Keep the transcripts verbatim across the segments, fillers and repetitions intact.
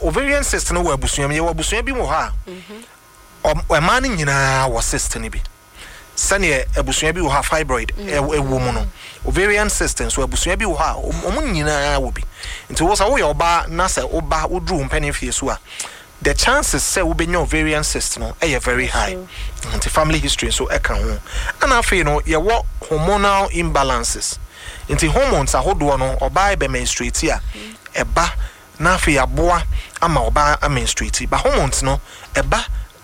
ovarian cyst no wa busuam ye wa busuam bi mo ha mhm o man nyina wa cyst ni bi sane abusuam bi wo ha fibroid ewo mu no ovarian cyst so abusuam bi wo ha o nyina wo bi nti wo sa wo ye oba na se oba wodru mpani fie so a the chances say we be ovarian cyst no eh very high nti family history so e kan ho ana afi no ye wo hormonal imbalances nti hormones ahodo no oba be menstruate a eba na afi aboa ama oba menstruate ba hormones no eba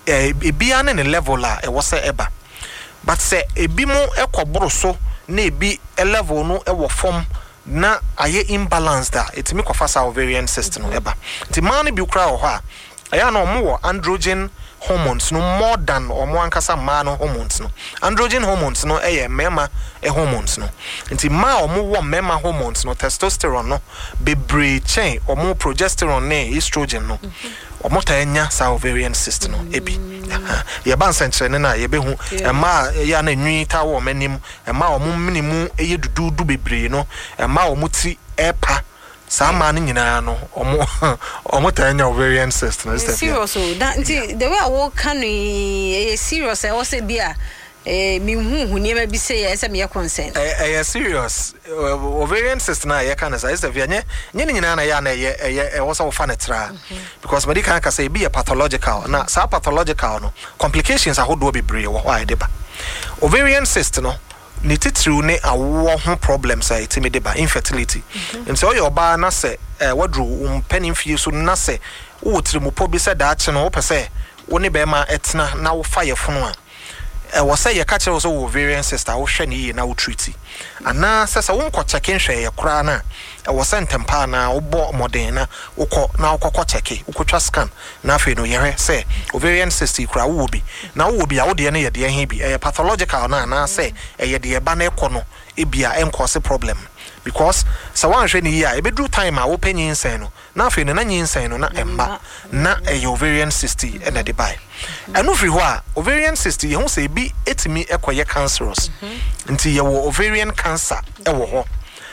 ebia ne level a e wo se eba but say ebi mo ekoboro so na ebi a level no e wo form na aye imbalance da etimi kofa sa ovarian cyst no eba nti man bi kra ho a aya no mo androgen hormones no more than or more ankasa man hormones no androgen hormones no eh mema eh hormones no nti ma o mo wo mema hormones no testosterone no bebre chain or more progesterone ne estrogen no o mo ta nya sa ovarian cyst no ebi ye ban sentre na ye behu e ma ya na nwi ta wo manim e ma o mo minimu eye dududu bebre no e ma o mo ti epa Sama ni nyina no omo omo tanya ovarian cyst no step. Serious so that the way I walk can e serious e wo se bia eh mi hu hu niam bi se ye se me consent. Eh eh serious ovarian cyst na ye kan say step nye nye nyina na ya na ye e wo so fa netra because medical can say be a pathological na sa pathological no complications ahodo be bre wo why dey ba. Ovarian cyst no ni titru ne awo ho problems a itime deba infertility nti o yoba na se wadru umpeni fie so na se wo trimupo bi se da che no wo pese wo ne be ma etna na wo fa ye fono a e wo se ye ka kire wo so ovarian cyst a wo hwe ne yi na wo treat ana se se wo nko check nhwe ye kura na e wo se ntempa na wo bo modern na wo ko na wo kokko check wo twa scan na afi no ye hwe se ovarian cyst kura wo bi na wo bi a wo de ne ye de he bi e pathological na na se e ye de ba na ekọ no e bia em cause problem because so wan hwe ni ya e bedru time a wo panyin sen no na afi no na nyin sen no na emba na e ovarian cyst e na de bai anu firi ho a ovarian cyst ye hu se bi etimi ekoye cancerous nti ye wo ovarian cancer e wo ho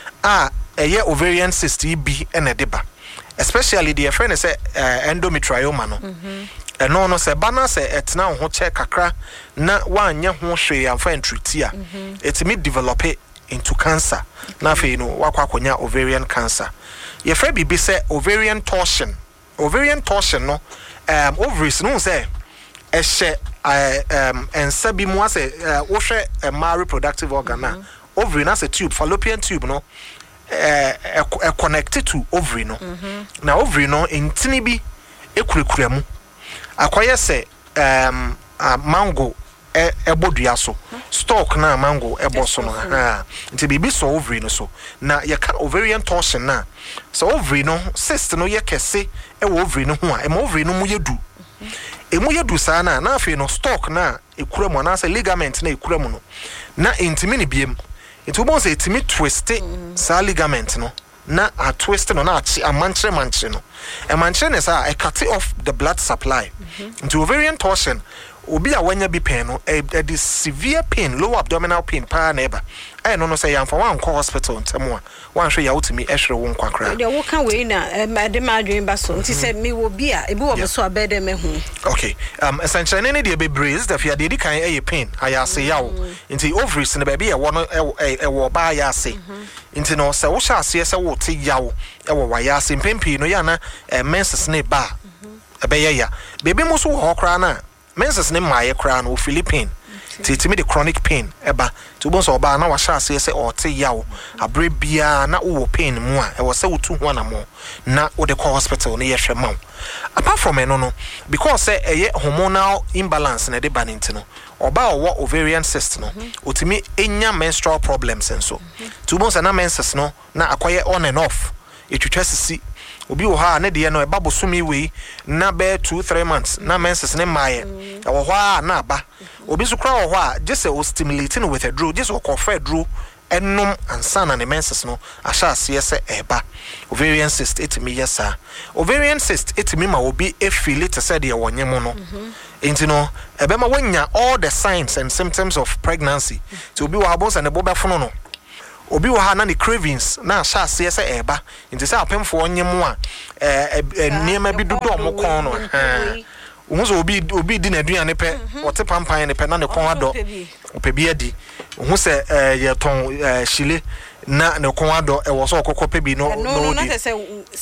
a eye ovarian cyst bi e na de ba especially the friend say uh, endometrioma no eno no se bana se etna ho che kakra na wanya ho hwe amfa entreaty a etimi develop into cancer na fe no wakwa konya ovarian cancer ye fra bibi se ovarian torsion ovarian torsion no um ovaries no say ehye um ensa bi mu ase wo hwe a reproductive organ na ovary na se tube fallopian tube no eh uh, connected to ovary no mm-hmm. na ovary no intini bi ekurekura mu akoye se um uh, mango e ebodua so stalk na mango ebo so no ha nti bibi so ovary no so na ye ka ovarian torsion na so ovary no cyst no ye kese e wo ovary no ho a e mo ovary no mu yedu e mu yedu sa na na afi no stalk na ekura mu na say ligament na ekura mu no na intimi ni biem it will say timi twist sa ligament no na a twist no na a manche manche no a manche ne sa a cut off the blood supply into ovarian torsion obi a wanya bi pain no a, a severe pain low abdominal pain pa na eba eh no no say yam for one call hospital ntemo a wan hwe ya utimi ehwere wo nkakra de wo kan we na de ma adwen ba so nti say me wo bi a ebi wo mo so abede me hu okay um essentially ne de be brace da fia de di kan eh pain aya se yawo nti ovaries ne ba bi e wo no e wo ba ya se nti no se wo sha ase se wo te yawo e wo wa ya se pempi no ya na menses ne ba ebe ya ya baby mo so ho kra na menses ne maye kra no Philippine titimi the chronic pain eba to bon so ba na wa sha ase se o te yawo abre bia na wo pain mu a e wo se wotu ho na mo na wo de call hospital ne ye hwe ma apart from eno no because say eye hormonal imbalance na de baninti no oba owo ovarian cyst no otimi enya menstrual problems enso to bon say na menses no na akoye on and off etwetwa sisi obi wo ha na de no e babosumi we na be two three months na menses ne maye e wo ha na aba obi so kra wo ha just o stimulating with a draw just o cofer draw enum ansana ne menses no asha ase se eba ovarian cyst etimi yesa ovarian cyst etimi ma obi e feel it said ye wonye mo no enti no ebe ma wanya all the signs and symptoms of pregnancy to obi wo abos and ebo be fono no obi wo ha na ne cravings na sha ase ese eba nti say apemfo onyem a eh niema bi dodo mo kon no eh Uhuzo obi obi di na duane pe wote pampan ne pe na ne kon ado opebi adi uhu se ye ton shile na ne kon ado e wo so okokọ pebi no no no say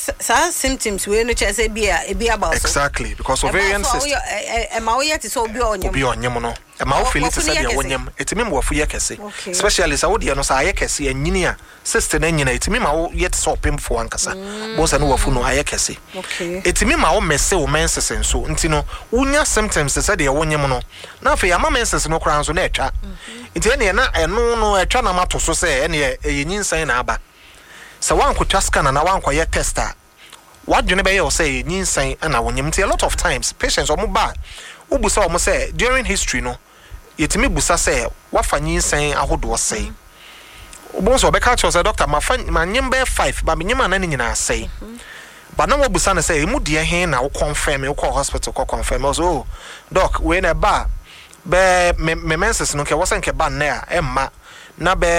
sa symptoms we no che say bia e bia about exactly because ovarian cyst e ma wo yet so obi onyem obi onyem no e ma wo feel it say bia wonyem etimi mo wafu ye kese especially sa wo de no sa aye kese anyini a cyst na nyina etimi ma wo yet so pemfo ankasa bo sa no wafu no aye kese okay etimi ma wo mese wo menses nso nti no unya symptoms say de wonyem no na afa ya ma menses no kra nso na etwa nti ene na eno no etwa na mato so say ene e nyinsan na aba sa wankotwa scan na wankoye tester wadwene be ye say nyinsan na wonyem nti a lot of times patients omo ba ubusa omo say during history no yetimi busa say wafa nyinsan ahodo say ubonso obeka cho say doctor ma fa ma nyem be five ba menyem ana nyina say ba na wabusa na say emu de he na wo confirm wo call hospital ko confirm so oh, doc we na ba be me menses no ke wosen ke ba na emma na be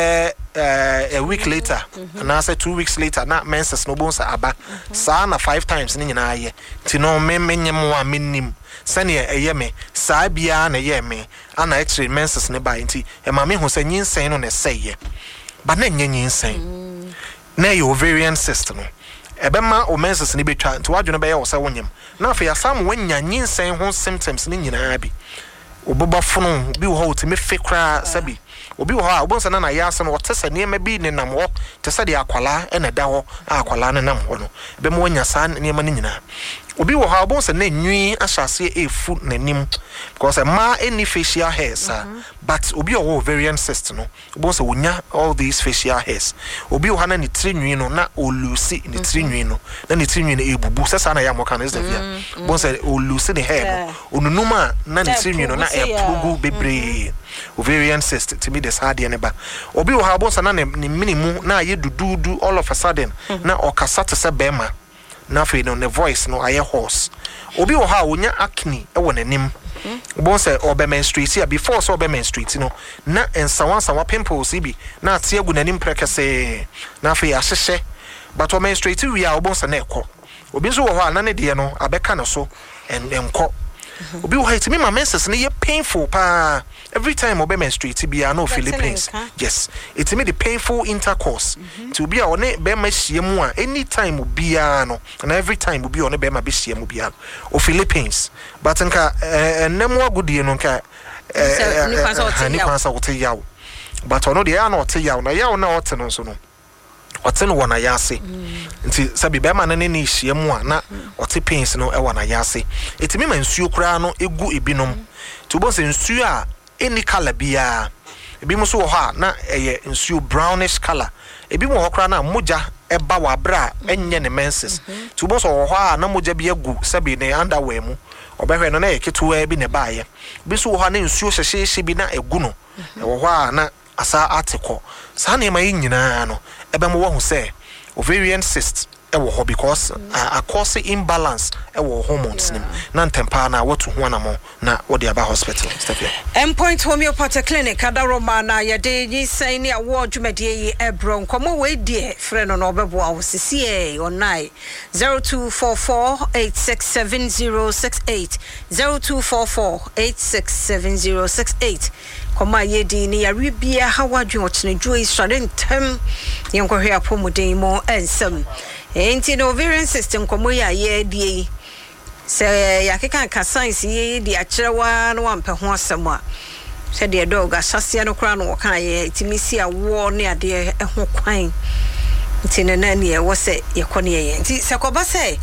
uh, a week later mm-hmm. na say two weeks later na menses no bonsa aba mm-hmm. sa na five times ni nyina aye ti no me menyem wa menim sane eye me sa bia na ye me ana x-ray menses ne ba nti e ma me hu say nyinsen no na seye ba na nyinsen mm. na ye ovarian cyst no ebe ma o menses ne betwa nti wadwene be ye wo say wonyem na afa ya sam wanya nyinsen ho symptoms ni nyina bi oboba funu bi wo ho ti me fekra sabi obi wo ha obonsa na na yase no wote se niema bi ne nam ho te se de akwala e na da ho akwala ne nam ho no be mo nya sa niema ne nyina obi wo ha obonsa na nwi ahyase efu nanim because ma any facial hairs mm -hmm. but obi wo ovarian cyst no obonsa wonya all these facial hairs obi wo ha na ni tiri nwi no na olusi ni tiri nwi no na ni tiri nwi no ebubu se sa na ya moka na is the via obonsa olusi ne hair no onunuma na ni tiri nwi no na e pugu bebre ovarian cyst to me this hard neba obi wo ha obonsa na ne minimu na ye dududu all of a sudden na okasa te se bema na fe no ne voice no aye hoarse obi wo ha onya acne e wo nanim bo say obe menstruate before so obe menstruate no na ensawan sawa pimples bi na ate agu nanim prekese na fe ya hyehye but o menstruate wi a obo say na ekọ obi nso wo ha na ne de no abeka ne so en enko obi wo ha itimi ma menses ne ye painful pa every time obe menstruate bia no Philippines yes it's me the painful intercourse to be on e be ma hiemu a anytime bia no and every time obi on e be ma be hiemu bia o Philippines but nka enemu agudie no nka eh ni kwansa wote yaw but ono de ya na wote yaw na yaw na wote no so no wote no wona yase nti sabi be ma na ne ni hiemu a na wote pains no e wona yase etimi ma nsuo kura no egu ebinom to bo se nsuo a any color bia ebi mo so wo ha na eye nsuo brownish color ebi mo hokra na moja eba wa bra enye ne menses to bo so wo ha na moja bi agu sabi ne underwear mu obehwe no na yeketuwa bi ne baaye bi so wo ha na nsuo hyehye bi na egu no wo ha na asa atiko sa na ma nyina no ebe mo wo hu se ovarian cyst ewo ho because mm. uh, a cause imbalance ewo hormones nim na ntempa na watu ho anamo na wodi aba hospital step here Endpoint Homeopathic Clinic adaroma na yede nyisan ne awo dwumadie yi ebro nkomo we die frɛ no no obebo awo sisi online zero two four four eight six seven zero six eight zero two four four eight six seven zero six eight koma yedi ni yare bia hawadwe ochene dwo israde ntem yenkohwe apomuden mo ensem enti no ovarian system komo ya ye die se yakeka ka science ye di akyerɛwa no wampe ho asɛm a se de dog asase no kra no woka ye timisi awo ne ade ho kwan nti ne na ne ye wo se ye kɔ ne ye nti se kɔba se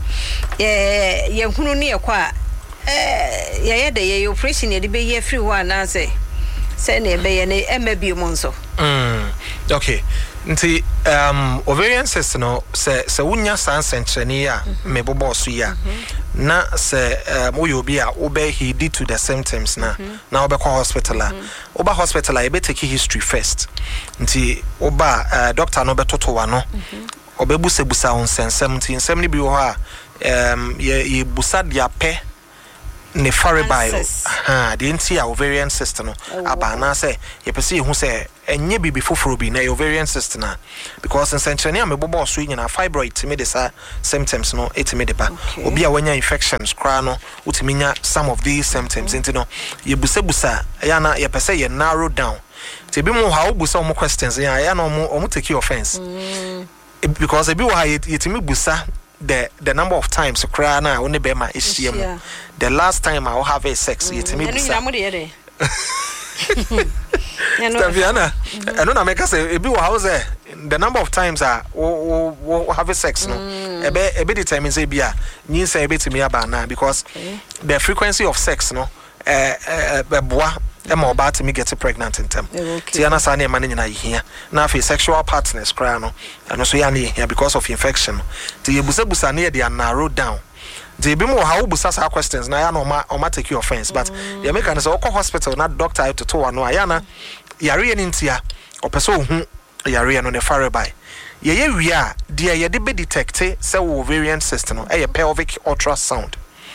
ye ye hunu ne ye kɔ a eh ye ye de ye operation ye de be ye free one na se se ne be ye ne ema bi mo nso mm okay nti um ovarian cyst no se se wunya san sentreni a me bobo so ya na se um oyo bi a obe he did to the symptoms na na obe call hospital a oba hospital a e be take history first nti oba uh, doctor no be toto wa no obe busa busa on sensem nti nsem ni bi wo ha um ye ye busa dia pe ne faribai ha de nti a ovarian cyst no aba na say ye pese hu say enye bibi foforo bi na ovarian cyst na because nsenchene am bobo so nyina fibroid timi de sa symptoms no etimi de ba obi a wanya infections kra no utimi nya some of these symptoms enti no ye busabusa ya na ye pese ye narrow down ti bi mo ha obusa mo questions ya ya no mo take offense because ebi wa yetimi busa the the number of times cry na only be my issue the last time I will have a sex yetimi busa Taviana I don't make us say ebi wa house the number of times I will have a sex no ebe ebe determine say bia nyin say ebe timi aba na because the frequency of sex no eh eh boa Emma about to me get pregnant in them. Tiana Sani and Manina here. Now for sexual partners, crano, and also yani here because of infection. The Busabusa near they are narrowed down. The Bimo how Busasa questions, Nayano or take your offense, but the American is all hospital, not doctor to Toa no Ayana, Yarian Intia, or Peso Yarian on the Farabai. Ye we are, dear Yadibe detected, so ovarian system, a pelvic ultrasound.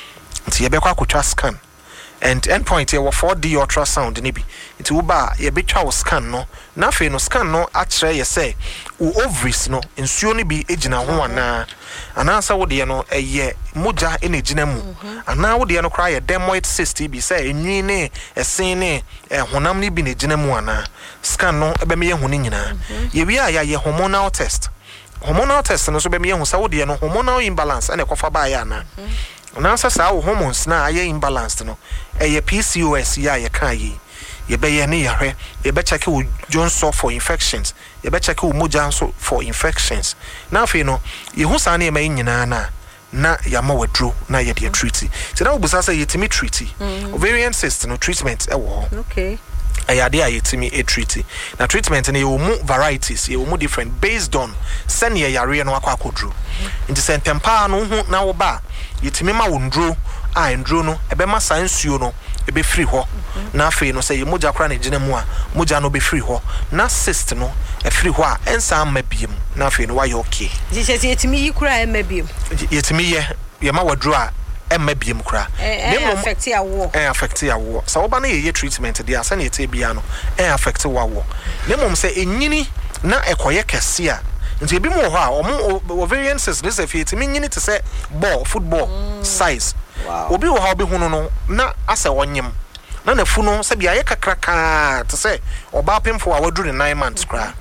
Tiabeka could scan. And endpoint here was four D ultrasound nibi. It will ba ye betwa scan no. Na fe no scan no actually ye say u ovaries no nsuo ni bi ejina ho ana. Ana sa wo de no eye moja ene ejina mu. Ana wo de no kra ye dermoid cyst bi say enwi ne esen ne honam ni bi ne ejina mu ana. Scan no ebe me ye hu ni nyina. Ye wi a ye hormonal test. Hormonal test no so be me ye hu sa wo de no hormonal imbalance ene kofa ba ya na. Now sa hormones na aye imbalanced no eh P C O S ya ye kan yi ye be ye ne ye hwe ye be check wo Johnson for infections ye be check wo moja so for infections na afi no ye hu sa na ye ma nyina na na ya ma wadro na ye de treat so na obusa say yetimi treat ovarian cyst no treatment e wo okay ayade ayetimi a treat na treatment na ye wo mu varieties ye wo mu different based on send ye yare no akwa akodru nti sentempa no hu na wo ba yetimi ma wondro a ndro no ebe ma sansuo no ebe free ho na afi no say moja kra na gina mu a moja no be free ho na cyst no e free ho a ensa ma biem na afi no wa ye okay Jesus yetimi yi kra e ma biem yetimi ye ye ma wadro a e ma biem kra e affect ya wo e affect ya wo so oba na ye treatment dia asa na ete bia no e affect wa wo ne mom say enyini na ekoye kese a nti ebi mo ho a omo ovarian cyst this if yetimi nyini te say ball football mm. size wow. Obi wo ha obi hunu no na asa wonyem na na fu no se bia ye kakraka te say oba pemfo a wadru ne nine months kra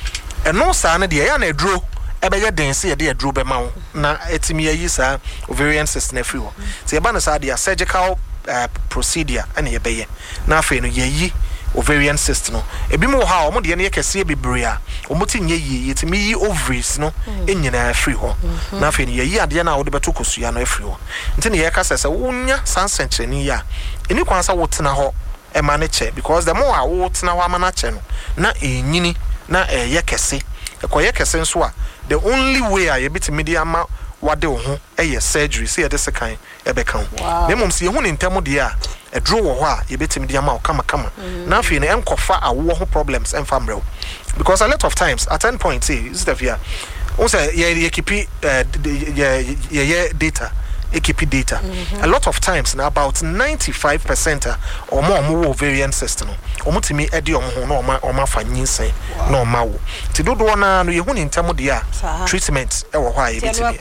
eno sa na de ya na eduro ebe ye den se ye de eduro be ma wo na etimi yi sa ovarian cyst na free wo ti e ba na sa de surgical uh, procedure ene ye be ye na afi no ye yi ovarian cyst no ebi mo ha o mo de ne kese bebre a o mo tinye yi yetimi yi ovaries no enyina free ho na afi ne yi ade na wo de beto kosua no free ho nti ne ye ka sese wonya sansencheni ya eni kwansa wo tena ho e ma ne che because the more a wo tena ho ama na che no na enyini na e ye kese e koye kese nso a the only way a ye bitimi de ama wade wo ho e ye surgery se ye de sekan e be kan na mom se ye hu ne ntamo de a edro wo ho a ye betimi de ama o kama kama na afi ne enkofa awo ho problems emfa mrew because a lot of times at ten point say is the fear o say ye ye keep ye ye data e keep data a lot of times na about ninety-five percent or more more ovarian cyst no omutimi ede om ho na oma oma fa nyinsen na oma wo ti dodo na no ye hu ne ntamo de a treatment e wo ho a ye betimi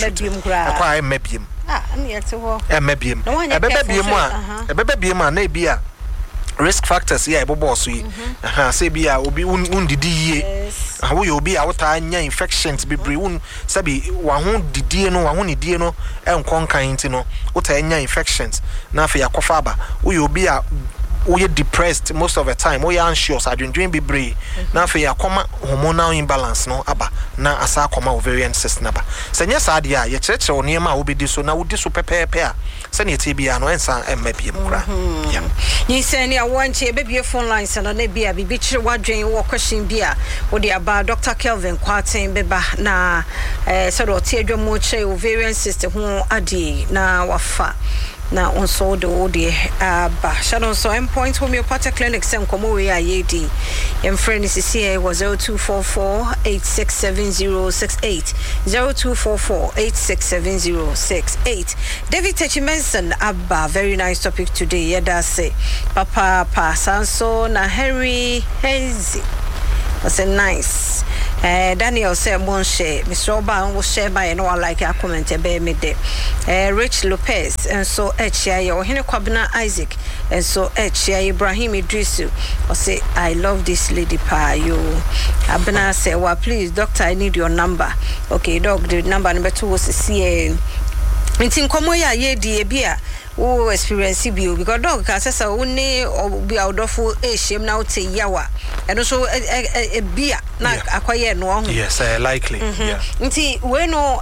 akwa e mabiem ah ani yete ho e mabiem e bebe biem a e bebe biem a na e bia risk factors ya ebobo so yi aha say bia obi undidi yie aha wo ye obi a wota anya infections bebre un sabi wa ho didie no wa ho nidie no enkon kan nti no wota anya infections na afa yakofa aba wo ye obi a we are depressed most of the time we are anxious adwendwen bebre na afa yakoma hormonal imbalance no aba na asa akoma ovarian cyst na ba senya saade a ye kyerekye onema a obedi so na wodi so pepepe a sene ete bia no ensa emma biem kra ya ni sene a wanche bebie phone lines na na bia bibi kyere wadwen wo question bia wo de aba Doctor Kelvin Kwaten beba na eh so do tie adwamo che ovarian cyst ho ade na wafa na onso de ode aba shadow so endpoint homeopathic clinic sem komo we ayedi em friend is here was zero two four four eight six seven zero six eight zero two four four eight six seven zero six eight. David Techimenson abba, very nice topic today. Yeda say papa pa sanso na Henry Hazy was a nice. Uh, Daniel said, "Mon share, Mister Oba will share by and all like a comment about me there." Uh, Rich Lopez and so Echia or Hene Kwabena Isaac and so Echia Ibrahim Idrisu or say, "I love this lady pa you." Abena say, "Well, please, doctor, I need your number." Okay, dog, the number number two was C A. Intin komo ya ye di ebia wo experience bi because dog ka say say wo ne obi awdofo e hiem na wo te yawa eno so e bia na akoye no ho yes uh, likely mm -hmm. yeah nti we no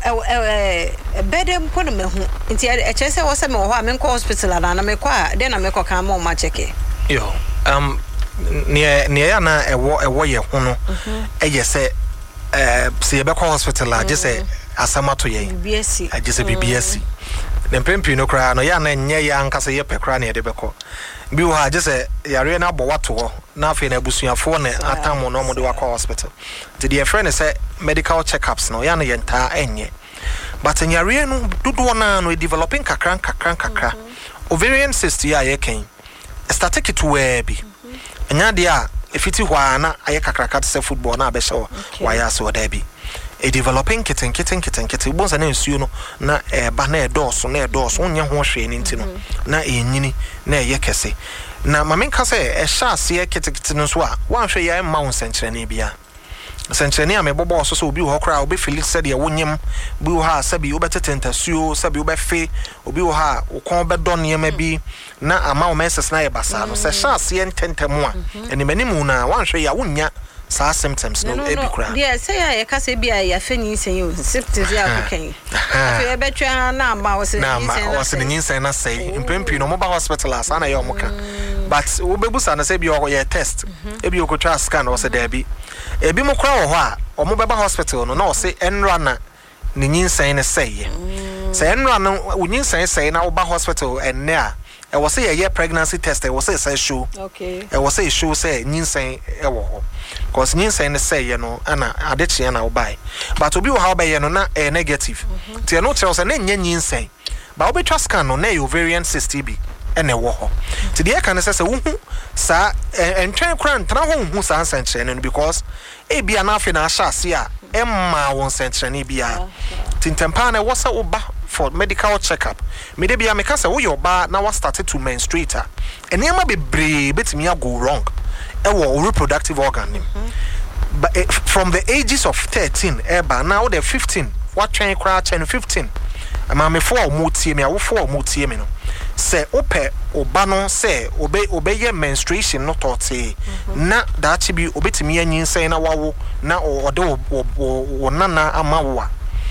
bedem ko no me hu nti e che say wo say me ho a me ko hospital na na me ko a den na me ko kan mo ma check yo um ne ne ya na ewo ewo ye hu no e ye say eh se be ko hospital a je say asamato ye B S C agese B B S C dem pempi no kra no ya na nye ya nkasa ye pekra na ye de beko bi wo ha agese yare na bo wato ho na afi na busuafo ne atamo no mo de wakọ hospital the dear friend say medical checkups no ya na ye nta enye but nyare no dodo na no developing kakran kakran kakra ovarian cyst ya ye ken static to where bi nya de a efiti hwa na aye kakraka se football na abehye wa ya so da bi e developing kitten kitten kitten kitten bonza na nsuo no na e ba na e dɔɔso na e dɔɔso onye ho hwe ni ntino na e nyini na e yekese na mamenka se e hya ase kitten kitten no so a wanhwe ya ma wo senkyerene bia senkyerene a mebobɔ so so obi wo kra obi feel said ye wonyem bi wo ha sabi obetetentasuo sabi obefe obi wo ha wo kon bedɔ nneema bi na ama wo meses na ye basa no se hya ase ntentemu a enimanimu na wanhwe ya wonya sa symptoms no ebi kura yeah say ya ya kase bia ya feni sen yo symptoms ya kokan afi e betwa na ama wo se na ama wo se nyin sen na say impempi no mobile hospital asa na ye omoka but wo bebusa na say bia wo ye test ebi okotwa scan wo se da bi ebi mo kura wo ho a omo beba hospital no na wo se enra na nyin sen ne say ye say enra no nyin sen say na wo ba hospital enne a e wo se ye pregnancy test e wo se say show okay e wo se show say nyin sen e wo ho cause nyin say ne say ye no ana adeche na wo bai but obi wo ha obai ye no na e negative ti no tell say na nya nyin sen ba obi twa scan no na ovarian cyst bi ene wo ho ti de ka ne say wo hu sa entwen kra ntra ho hu sa ansenche no because e bia na afi na ahya ase a emma won senche ne bia tintempa na wo sa wo ba for medical checkup me de bia me ka say wo your ba na wa started to menstruate eniema bebre betimi go wrong ewo reproductive organ nim but uh, from the ages of thirteen eba now the fifteen what train cra ten fifteen ama me for mo tie me awo for mo tie me no say ope oba no say obe obeye menstruation no tote na da chi bi obetimi anyin say na wawo na ode wo nana amawa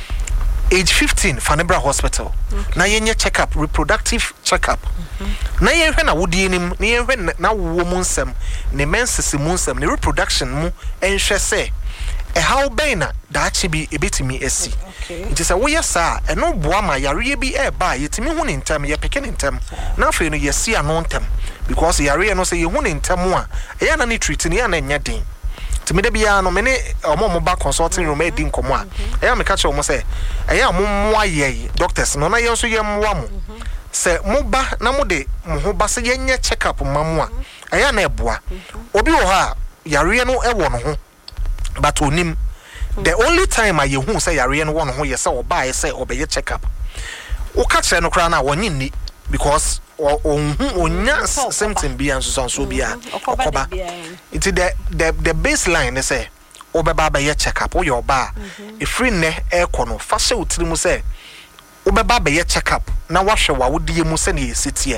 age fifteen Fanebra Hospital okay. Na yenye check up reproductive check up mm-hmm. Na yenhwe na wodi enim na yenhwe na wo mu nsem ne menses mu nsem ne reproduction mu enhwe se e how ben na da achi bi ebetimi esi okay. It is a wo yesa e no boa ma yare bi e ba yetimi hu ne ntem ye peke ne ntem na afi no yesi ano ntem because yare no say ye hu ne ntem a e ya na ne treat ne ya na nya den timide bia no me ne omo mo ba consulting room e di nkomo a e ya me ka che omo se e ya mo mo aye doctors no na ye so ye mo mo se mo ba na mo de mo ho ba se ye nya check up mamu a e ya na eboa obi wo ha yare no e wo no ho but onim the only time I hu say yare no wo no ho ye se oba ye se obeye check up wo ka che no kra na wonyi ni because on onya symptom bi anso so bia okoba it the the the baseline say obeba ba ye check up wo your ba e free ne e kono fa hye utiri mu say obeba ba ye check up na wahwe wa wodie mu se ne yesitie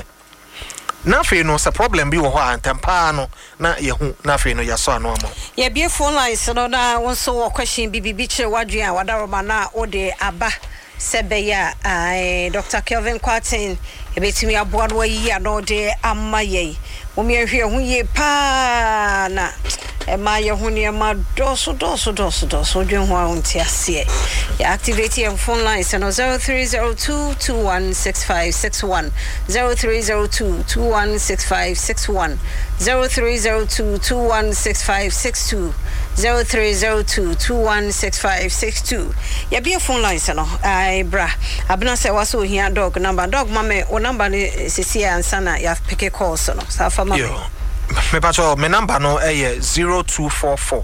na fe no se problem bi wo ho antempa no na ye hu na fe no yaso ano amo ye bie phone lines no na wonso wo question bi bi kire wadwen a wadaroma na ode aba sebeya ai Doctor Kelvin Kwatin ebetimi aboa no yi ano de amaye omi ehwe hu ye pa na Emma Yahunia ma doso doso doso doso Junwa untiasie. Ya activate your phone lines and zero three zero two two one six five six one zero three zero two two one six five six one zero three zero two two one six five six two zero three zero two two one six five six two. Ya be a phone lines no. Ai bra. Abna se waso here dog number dog mame o number ni sisi ansana ya pick calls no. Sa fa mame. Me pacho me number no eh zero two four four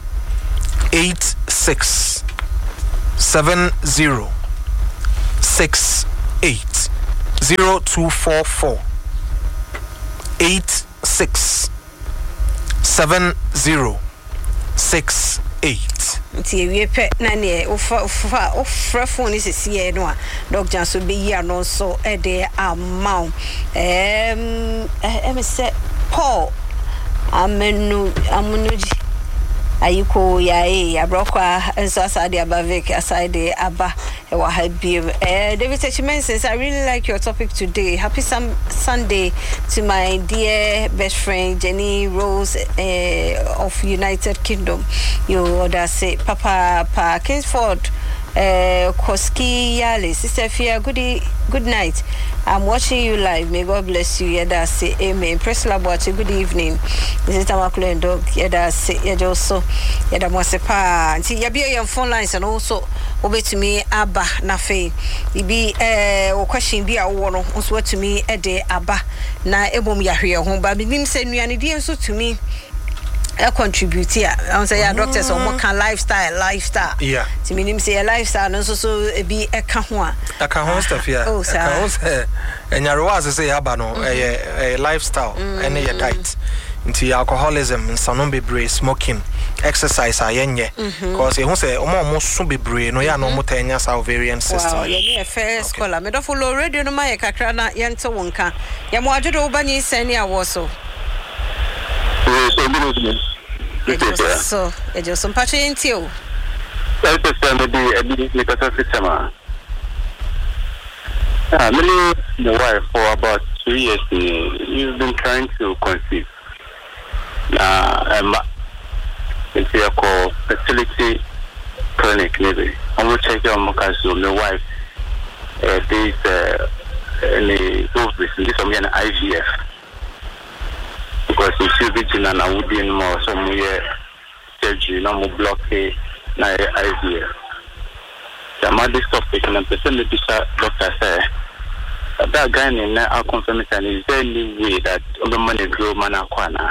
eight six seven zero six eight zero two four four eight six seven zero six eight. Nti we pe na ne ofa ofa ofra phone is see no a dog jan so be ya no so e de amount em em say Paul amenu amunuji ayiko ya e abrokwa enso asade abavik aside aba e wa habiem eh David Techimensis, I really like your topic today. Happy some Sunday to my dear best friend Jenny Rose uh, of United Kingdom. You order say Papa Pa Kingsford uh Koski Yale Sister Fia good good night. I'm watching you live. May God bless you. Yada say amen. Press Laboche, good evening. This is Tamakule and Dog. Yada say yada also yada mosepa. See yabi your phone lines and also obey to me Abba Nafe. Ibi eh o question bi a wono also to me ede Abba na ebom yahwe ho ba binim say nuane di enso to me a contribute here. I say ya doctors or more can lifestyle lifestyle. Yeah. To me say a lifestyle no so so be a ka ho a. A ka ho stuff here. Oh, sir. Ka ho say enyarewa say aba no a lifestyle and a diet. Into alcoholism, nsanom bebre, smoking, exercise ayenye. Because you say omo omo so bebre no ya no mo tanya sa ovarian system. Wow, yeah, first scholar. Me do follow radio no my kakra na yento wonka. Ya mo ajodo ubani seni awoso. So, it just some patch into you. That's a family, a bit like a system. I'm the wife for about two years. You've been trying to conceive. Uh, it's a call fertility clinic, maybe. I will check your because my wife, uh, there's uh, any ovaries, this is an I V F. Because if you vigilant, I would be in more somewhere surgery, no more blockade, no I V F. The mother topic, and I'm the doctor said that guy in there, I'll confirm it, and is there any way that all the money grow manakwana?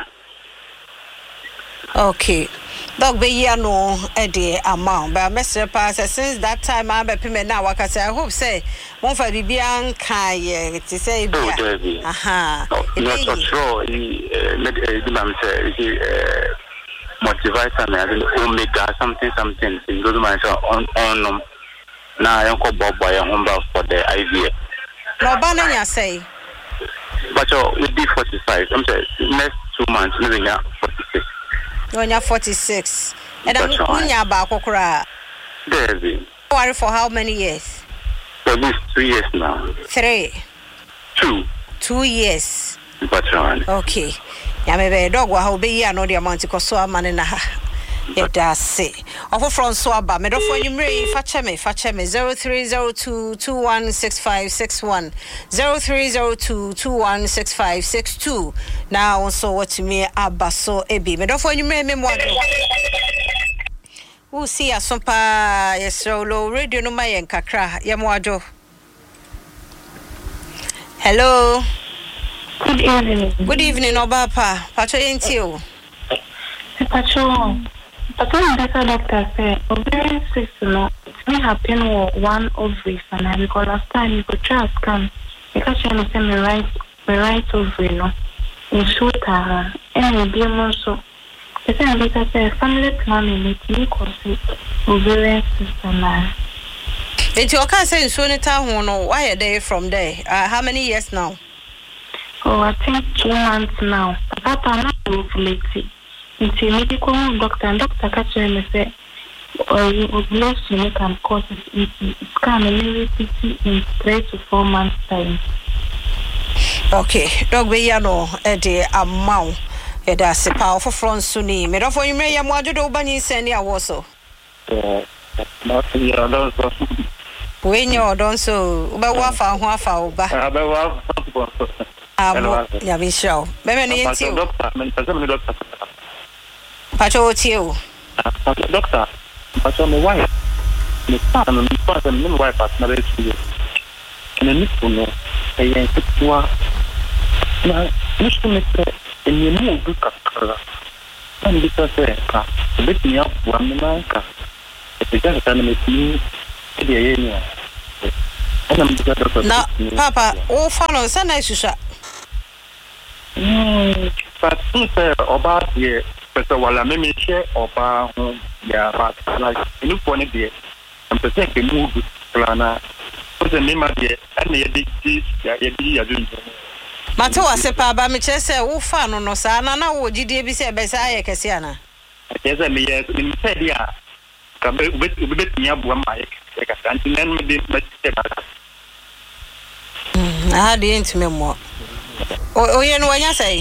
Okay. Dog be ya no e de amount but Mister Pass since that time I be payment now I say I hope say won fa bibia nka ye to say bia aha not so sure he the man say he multivitamin omega something something in go man say on on na yon ko bobo ya humba for the I V F no ba na nya say but we be forty-five I'm say next two months maybe na forty-six. You're forty-six. And I'm Unya Bakokra. There. Worry for how many years? For these three years now. Three. Two. Two years. But on. Okay. Yamebe dog wa ho be ya no the amount ko so amane na ha. It does say. Offer from Swaba, Medofo Yumre, Facheme, Facheme, zero three zero two two one six five six one, zero three zero two two one six five six two. Now, also what to me, Abaso Ebi, Medofo Yumre, Memoado. Who see a sompa, yes, solo, radio no mayan kakra, Yamoado. Hello. Good evening. Good evening, Obapa. Pacho Intio. Pacho. But when the doctor said, ovarian cyst, no, it may happen with one ovary, and I because last time you could try to scan, because you understand my right, my right ovary, no, in short, and it be also. The same doctor said, family planning, it may cause ovarian cyst, and it's your cousin, Sunita, who know why are they from there? Uh, how many years now? Oh, I think two months now. But I'm not ovulating. Into medical doctor and doctor catch me say or you ovulation can cause it scan maybe in three to four months time. Okay, dog be ya no e de amount Eda se pa for front suni. Me do for you me ya mo ajodo ba nyi sen ya wo so. Eh, not ya don so. We nyo don so. Uba wa fa ho afa uba. Aba wa. Amo ya bi show. Be me ni enti o. Doctor, me pese me doctor. Pacho o ti o. Doctor, pacho me wife. Me pa no me pa me wife at na be ti. Na ni kuno. E yen twa. Na, nisto me se e mu du kakara. An bi ta se ka. Be ti ya wa me na ka. E ja ta na me ti e de ye ni. Ana me ta doctor. Na papa, o fa no sa na isusha. Hmm, but since oba ye pese wala me me che oba ho ya ba la ni po ne de am pese ke mu du plana pese me ma de an ye de ti ya ye di ya du Mate wa se pa ba me che se wo fa no no sa na na wo gidie bi se be sa ye kese ana. Ke se me ye ni se dia ka be be be ti ya bu ma ye ka san ti nan me de me te ba. Hmm, ah de ntime mo. O ye no wanya say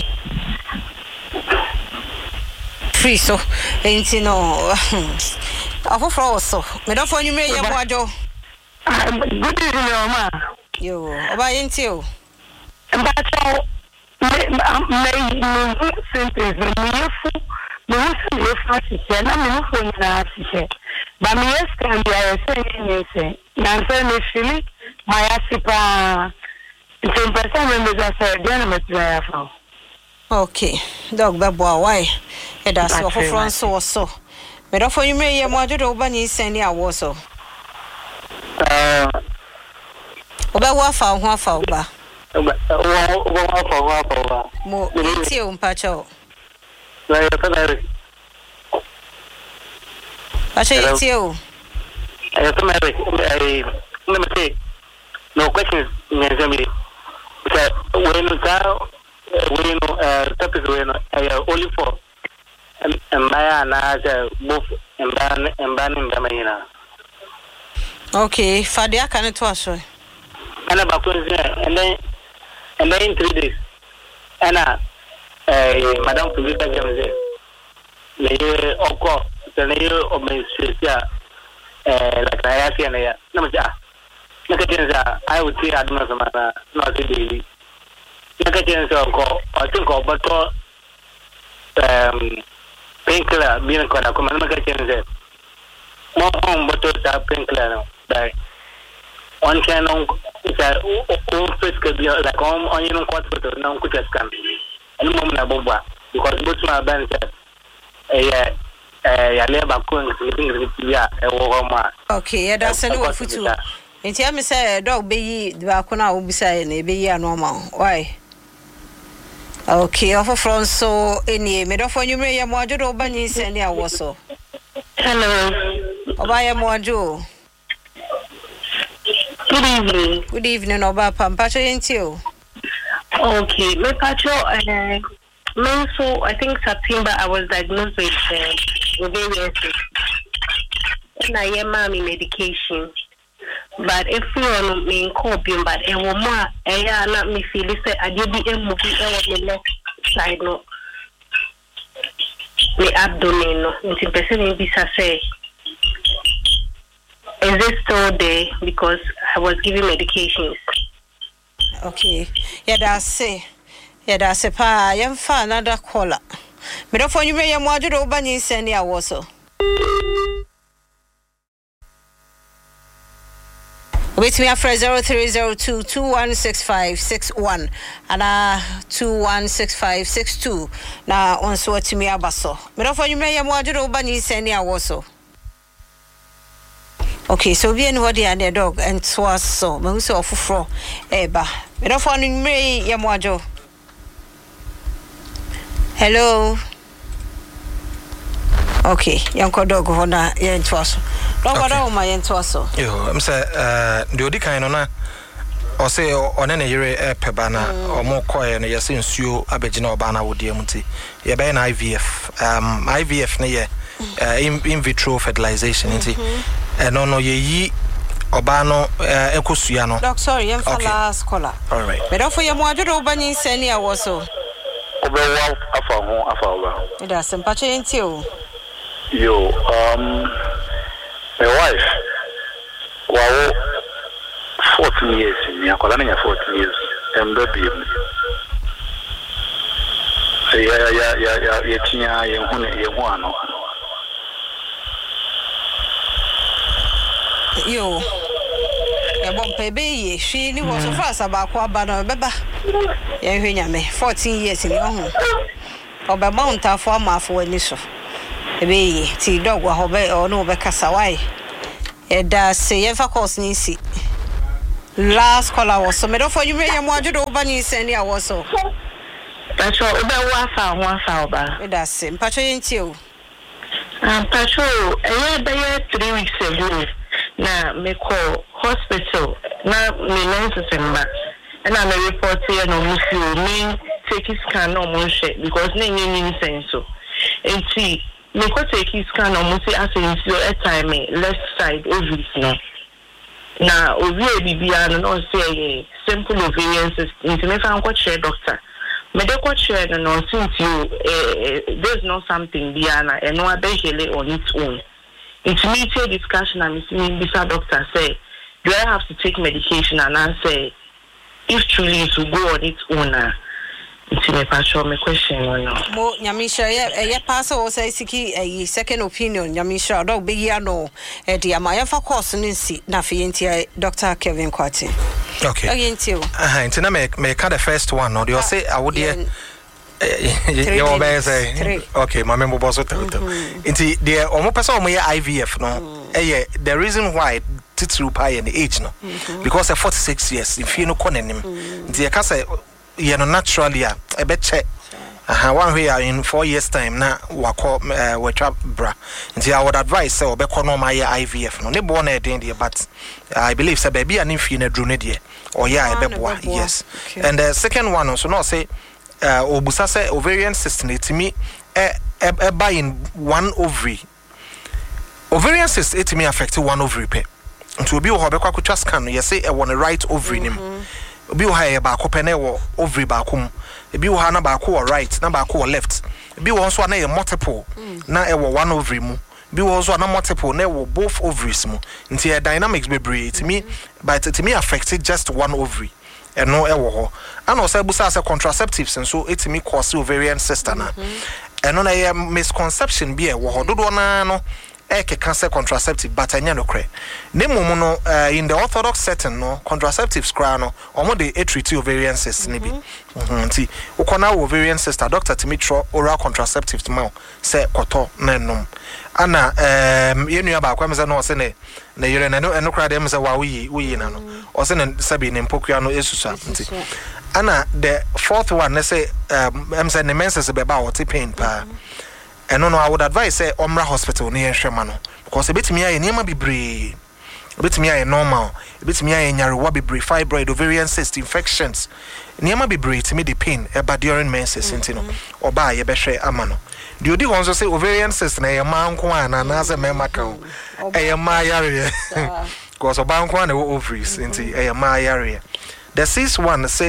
free so enti no afofro so me do fo nyume ye boajo good evening ma yo oba yenti o but me me me sentence me yefu me yefu yefu se na me fo nyina se ba me yes kan bia se ni se na se me fili ma ya sipa. Okay, dog babo why? E da so for front so so. Me do for you me ye mo ajodo ba ni sen ya wo so. Eh, oba wa fa ho afa oba. oba wa fa wa fa. Mo ti o mpacho. Na ya ka na re. Pacho ti o. Ya ka na re. Ai, no me sé. No questions me examine. Okay, when ka when uh topic when uh only for and mbaya na ja move mban mban mbamayina. Okay, fadia kan to aso. Ana ba ko and then and then in three days. Ana eh madam publica jamze. Le oko tene o me sia eh la creación ya. No me ya. Nakajenza I would say aduna samana not daily. Nakajenza ko I think ko bato um painkiller bien ko na ko man nakajenza mo on bato ta painkiller no dai on can on sa o face que bien la comme on y non quoi bato na on kuta scan ani mo na bomba because but ma ban sa eh eh ya le ba ko ngi ya e wo ma. Okay, yeah that's any futu. Enti am say dog be yi ba ko na obisa na be yi anoma why okay ofo from so eni me do for nyumre ye mo ajodo ba nyi sen ya wo so. Hello, oba ye mo ajo. good evening. Good evening oba pampacho enti o. Okay, me pacho uh me so I think September I was diagnosed with uh, ovarian cyst and I am on medication. But if you are main copium, but a woman, I not me feel it. I did be a movie on the left side, no, the abdomen, no, into person in this. I say, is it still there? Because I was giving medications. Okay, yeah, that's it. Yeah, that's a pa. I am far another caller. Me don't find you may am wajo do ba nyi sen ya wo so. Wait me after zero three zero two two one six five six one and uh two one six five six two na on so to me abaso. Me don't for you me am wajo ba ni send ya wo so. Okay, so be any what the dog and so so me so ofufro eba. Me don't for you me am wajo. Hello. Okay, yanko dog hona yen twaso. Don't bother on my entwaso. Yo, I'm say uh the odi kan no na o say one na yere e peba na o mo koye no yesi nsuo abegina oba na wodi amuti. Ye be na I V F. Um I V F na ye uh, in, in vitro fertilization nti. Eh no no ye yi oba no ekosua no. Doc sorry, I'm for last caller. All right. Me don't for your mo ajodo oba nyi seni awoso. well afa ho afa over. It does some patching too. Yo, um, my wife, well, fourteen years, yeah, fourteen years, and baby. Yeah, yeah, yeah, yeah, yeah, yeah, yeah, yeah, one. Yo, a bomb baby, she knew was so fast about Quabana Beba. Yeah, me fourteen years in your home. Or by Mount Alpha for a nisso. A baby, tea dog, or or no Becasaway. It does say ever cost Nisi. Last caller was so made for you, Mary, and wanted over you send you also. That's all about one one hour. It does seem patching too. Um, Patrol, a year three weeks ago. Na me call hospital na me nurses emba and I'm a report here no musio me take scan no mo hwe because na nyi nyi so enti me ko take scan no mo say asensi o time left side ovaries no na ovi ebibia no no say simple ovarian cyst enti me fa nko che doctor me de ko che no since you there's not something biana and no abehele on its own. It's immediate discussion and listening. This doctor say, do I have to take medication? And I say, if truly it will go on its own. It's me patrol my question or no. Mo Nyamisha, yeah, pastor also seeking a second opinion. Nyamisha, dog be ya no. Eh, dear, my for course Nancy, Nafi, Doctor Kevin Quati. Okay. Again, too. Uh, Intina make make the first one, or do you say I would hear? Your best say okay, my member was tell them. Inti the omo person omo I V F no. Eh the reason why titru pie and age no. Because at forty-six years if you no kon enim. Inti e ka say ye no naturally a e be check. Aha one way in four years time na wako we trap bra. Inti I would advise say obekọ no my I V F no. Ne bo na e den there but I believe say baby an fi na dru ne there. Or yeah e be boa. Yes. And the second one also no say Uh, obusa say ovarian cyst it me e e buy in one ovary. Ovarian cyst it me affect one ovary pe. Nti obi wo hobekwa kwatwa scan you say e won the right ovary nim. Obi wo ha e ba ko pe na wo ovary ba ko mu. Ebi wo ha na ba ko wo right na ba ko wo left. Ebi wo nso na e multiple na e wo one ovary mu. Ebi wo nso na multiple na e wo both ovaries mu. Nti e dynamics bebre it me but it me affect just one ovary. And no ewo ho and also busa say contraceptives and so it me cause ovarian cyst na and no na misconception be e wo ho dodo na no e ke cancer contraceptive but anya no kre ne mum no in the orthodox setting no contraceptives kra no omo de treat ovarian cyst ne bi nti ukona ovarian cyst doctor timi tro oral contraceptives ma say koto na nom ana um yenu aba kwa meza no se ne na yere na no eno kra dem se wa wuyi wuyi na no o se ne sabi ne mpokua no esusa nti ana the fourth one ne say um em say ne menses be ba what pain pa eno no I would advise say omra hospital ne hwema no because ebetimi aye niam bibre ebetimi aye normal ebetimi aye nyarewa bibre fibroid ovarian cyst infections niam bibre timi the pain e ba during menses nti no oba ye be hwe ama no the odi won so say ovarian cyst na ye ma nko ana na say mema kan e ye ma yare because oba nko ana ovaries nti e ye ma yare the sixth one say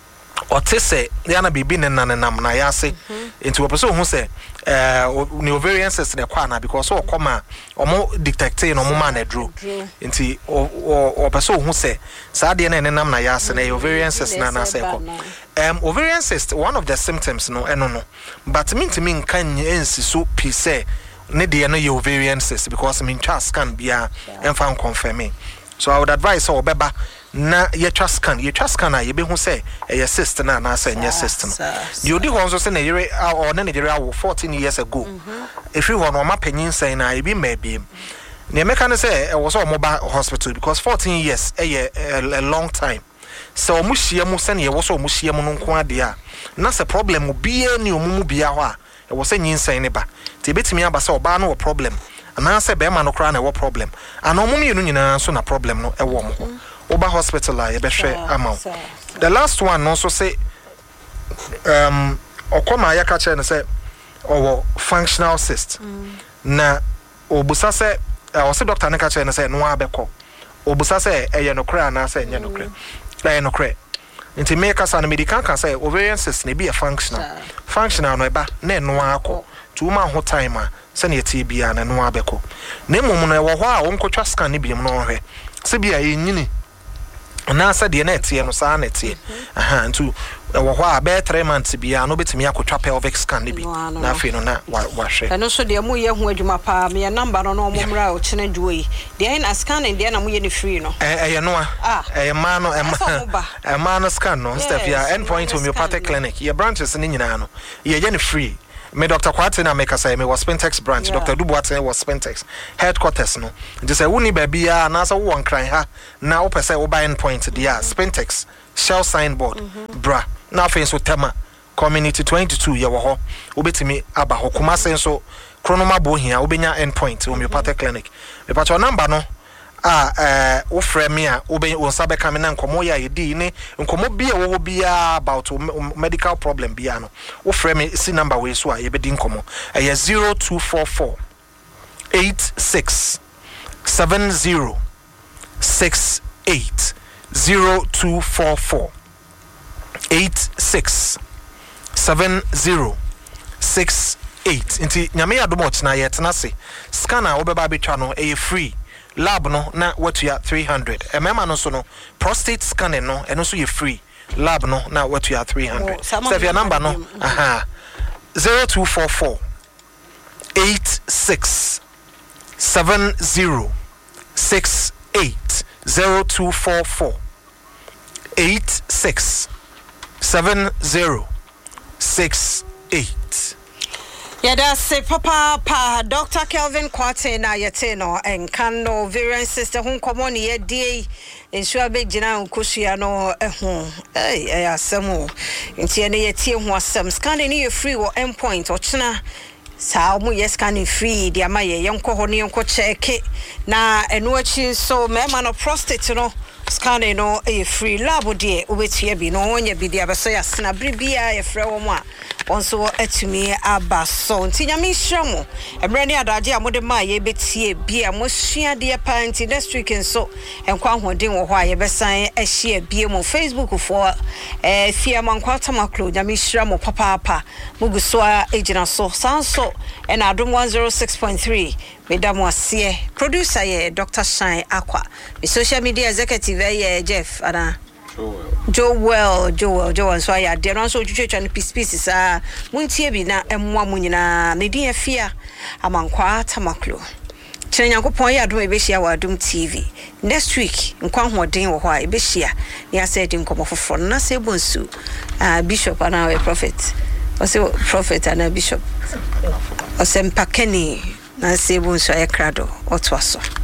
otese ya na bibi ne nanam na ya say nti opeso hu say eh ne ovarian cyst ne kwa na because o koma omo detecting no mo ma na dro nti opeso hu say sa de ne nanam na ya say na ovarian cyst na na say ko um ovarian cyst one of the symptoms no eno no but me to me nkan ensi so pi say ne de no ye ovarian cyst because me twa scan bia emfa confirm so I would advise so obeba na ye twa scan ye twa scan a ye be hu say e cyst na na say nye cyst no the odi ho so say na yere or na yere awo fourteen years ago if you ho no ma panyin say na e bi ma bi ne meka ne say e wo so mobile hospital because fourteen years e a long time so omu hia mu say na ye wo so omu hia mu no nko ade a na say problem bi ani omu mu bia ho a e wo say nyin ne ba te betimi aba say oba no problem ana say be ma no kra na wo problem ana omu mi no nyina so na problem no e wo mo ho Oba hospital a ye be hwe ama. The last one also say um okoma ya ka che ne say owo functional cyst na obusa say o say doctor ne ka che ne say no abekọ obusa say eye no kra na say enye no kra eye no kra nti make us an medical can say ovarian cyst ne be a functional functional no eba na no akọ to ma ho time a se na yeti bia na no abeko na mmom no ewo ho a wonkotwa scan ne biem no hwe se bia yenyini na asa de na etie no saa na etie aha ntu ewo ho a be three months bia no betimi akotwa pelvic scan ne bi na afi no na wa hwe eno so de mu ye ho adwuma pa me number no no momra o chene dwoi de na scan de na mu ye ne free no eh eh no a eh ma no eh ma no scan no step ya endpoint homeopathic clinic your branches ni nyina no ye ye ne free me Doctor Kwate na make say me was Spentex branch yeah. Doctor Dubuate was Spentex headquarters no just say woni ba bia na so won kran ha na wo pese wo buy endpoint dia Spentex shell signboard mm -hmm. bra na fe so tema community twenty-two ye wo ho obetimi aba ho kuma sen so kronoma bo hia obenya endpoint homeopathic mm -hmm. clinic me pa number no ah eh wo frame me a wo be wo sabe ka me na nkomo ya yedi ni nkomo bia wo bia about medical problem bia no wo frame me si number we so a ye be di nkomo eh zero two four four eight six seven zero six eight zero two four four eight six seven zero six eight inti nyame ya domo china ye tena se scanner wo be ba betwa no e free lab no na what you are three hundred emema no so no prostate scanning no eno so you free lab no na what you are three hundred so if your number no aha zero two four four eight six seven zero six eight zero two four four eight six seven zero six eight. Yeah, that's a papa pa Doctor Kelvin Kwate na yete no enkano ovarian sister hun komoni ye die ensu be gina nkosia no ehun eh eh asemo nti ene yete hu asem scan ni ye free wo endpoint ochina sa mu yes scan free dia ma ye yenko ho ne yenko check na enu achi so me ma no prostate no scan no e free lab de obetie bi no onye bi dia beso ya sna bribia ye frɛ wo mu a onso atumi aba so nti nyame hwemo ebre ne adaje amode ma ye betie bia mo sua de pa nti next week nso enkwa hoden wo ho a ye besan ahia bia mo Facebook for eh fia mankwata maklo nyame hwemo papa papa muguso a ejina so sanso en adom one oh six point three Madam Wasie, producer ye Doctor Shine Aqua, the social media executive ye Jeff ana Joel Joel Joel so ya de no so twetwa no piece pieces ah muntie bi na emwa munyina ne din afia amankwa tamaklo kyerɛ Nyankopɔn yɛ adom ebehia wa adom T V next week nkwa hoden wo ho a ebehia ne asa di nkomo foforo na se bonsu ah bishop ana we prophet o se prophet ana bishop o se mpakani na se bonsu ayekrado otwaso